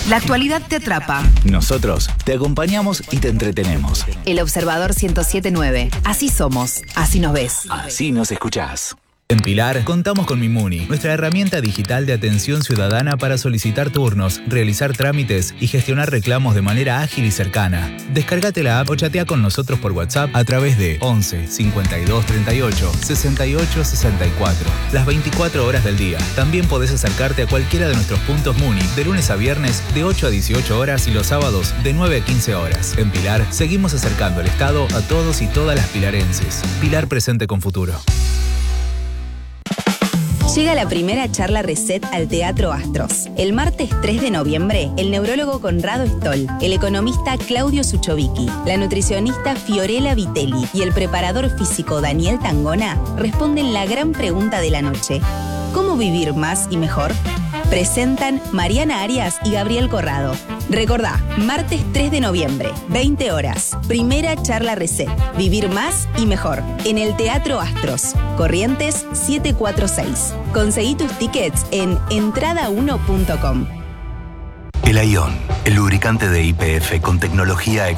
La actualidad te atrapa. Nosotros te acompañamos y te entretenemos. El Observador 107.9. Así somos, así nos ves. Así nos escuchás. En Pilar contamos con Mimuni, nuestra herramienta digital de atención ciudadana para solicitar turnos, realizar trámites y gestionar reclamos de manera ágil y cercana. Descárgate la app o chatea con nosotros por WhatsApp a través de 11 52 38 68 64. Las 24 horas del día. También podés acercarte a cualquiera de nuestros puntos Muni de lunes a viernes de 8 a 18 horas y los sábados de 9 a 15 horas. En Pilar seguimos acercando el Estado a todos y todas las pilarenses. Pilar presente con futuro. Llega la primera charla Reset al Teatro Astros. El martes 3 de noviembre, el neurólogo Conrado Stoll, el economista Claudio Suchovicki, la nutricionista Fiorella Vitelli y el preparador físico Daniel Tangona responden la gran pregunta de la noche: ¿cómo vivir más y mejor? Presentan Mariana Arias y Gabriel Corrado. Recordá, martes 3 de noviembre, 20 horas. Primera charla Reset. Vivir más y mejor. En el Teatro Astros. Corrientes 746. Conseguí tus tickets en entrada1.com. El Ion, el lubricante de YPF con tecnología